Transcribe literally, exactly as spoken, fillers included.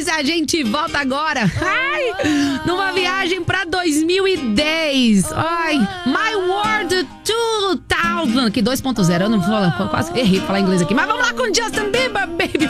e a gente volta agora. Ai, numa viagem pra dois mil e dez. Ai, My World dois mil. Que dois ponto zero, eu não vou, quase errei falar inglês aqui. Mas vamos lá com Justin Bieber, baby.